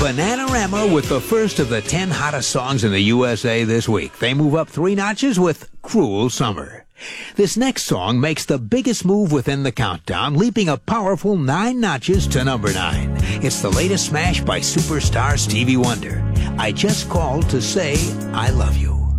Bananarama with the first of the 10 hottest songs in the USA this week. They move up 3 notches with Cruel Summer. This next song makes the biggest move within the countdown, leaping a powerful 9 notches to number 9. It's the latest smash by superstar Stevie Wonder. I Just Called to Say I Love You.